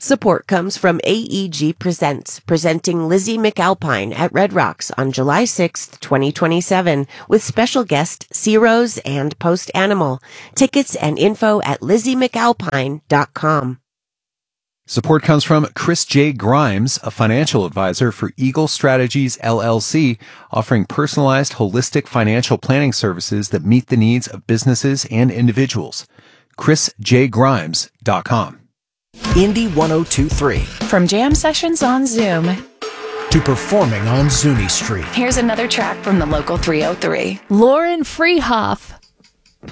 Support comes from AEG Presents, presenting Lizzie McAlpine at Red Rocks on July 6th, 2027, with special guest C-Rose and Post Animal. Tickets and info at LizzieMcAlpine.com. Support comes from Chris J. Grimes, a financial advisor for Eagle Strategies LLC, offering personalized, holistic financial planning services that meet the needs of businesses and individuals. ChrisJGrimes.com. Indy 102.3. From jam sessions on Zoom to performing on Zuni Street. Here's another track from the local 303. Lauren Freehoff.